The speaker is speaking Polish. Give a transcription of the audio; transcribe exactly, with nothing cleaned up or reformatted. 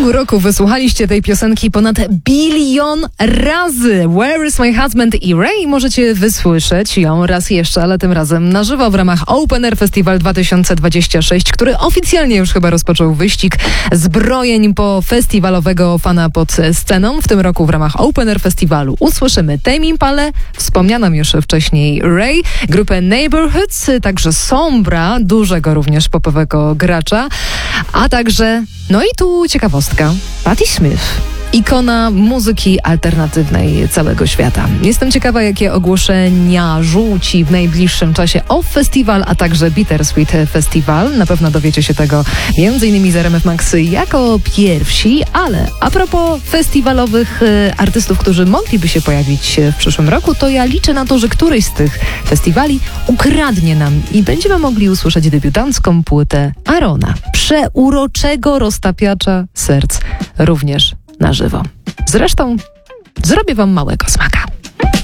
ciągu roku wysłuchaliście tej piosenki ponad bilion razy. Where is my husband i Ray? Możecie wysłyszeć ją raz jeszcze, ale tym razem na żywo w ramach Open Air Festival dwa tysiące dwudziesty szósty, który oficjalnie już chyba rozpoczął wyścig zbrojeń po festiwalowego fana pod sceną. W tym roku w ramach Open Air Festiwalu usłyszymy Tame Impalę, wspomnianą już wcześniej Ray, grupę Neighborhoods, także Sombra, dużego również popowego gracza, a także, no i tu ciekawostka, Patti Smith, ikona muzyki alternatywnej całego świata. Jestem ciekawa, jakie ogłoszenia rzuci w najbliższym czasie Off Festival, a także Bittersweet Festival. Na pewno dowiecie się tego między innymi z R M F Max jako pierwsi, ale a propos festiwalowych y, artystów, którzy mogliby się pojawić w przyszłym roku, to ja liczę na to, że któryś z tych festiwali ukradnie nam i będziemy mogli usłyszeć debiutancką płytę Arona, przeuroczego roztapiacza serc, również na żywo. Zresztą zrobię wam małego smaka.